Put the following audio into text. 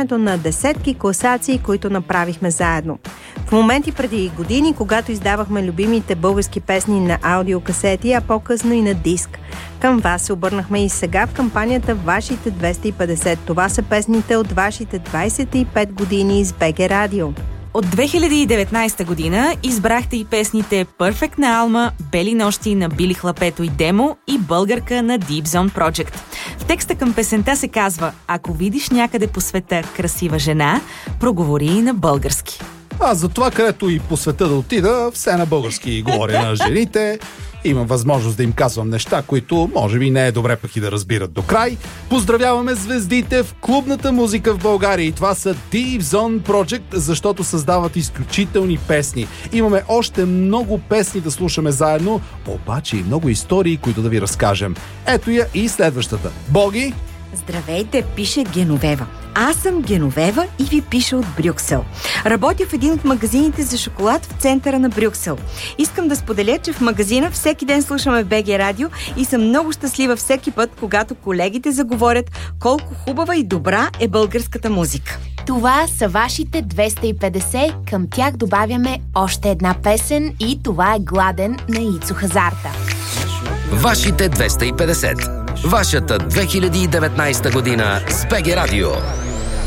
изслушването на десетки класации, които направихме заедно. В моменти преди години, когато издавахме любимите български песни на аудиокасети, а по-късно и на диск. Към вас се обърнахме и сега в кампанията Вашите 250. Това са песните от вашите 25 години с БГ Радио. От 2019 година избрахте и песните Perfect на Алма, Бели нощи на Били Хлапето и Демо и Българка на Deep Zone Project. В текста към песента се казва: ако видиш някъде по света красива жена, проговори и на български. Аз за това, където и по света да отида, все на български говоря на жените. Имам възможност да им казвам неща, които може би не е добре пък и да разбират до край. Поздравяваме звездите в клубната музика в България. И това са Deep Zone Project, защото създават изключителни песни. Имаме още много песни да слушаме заедно, обаче и много истории, които да ви разкажем. Ето я и следващата. Боги! Здравейте, пише Геновева. Аз съм Геновева и ви пиша от Брюксел. Работя в един от магазините за шоколад в центъра на Брюксел. Искам да споделя, че в магазина всеки ден слушаме БГ Радио и съм много щастлива всеки път, когато колегите заговорят колко хубава и добра е българската музика. Това са вашите 250, към тях добавяме още една песен и това е Гладен на Ицо Хазарта. Вашите 250. Вашата 2019 година с БГ Радио.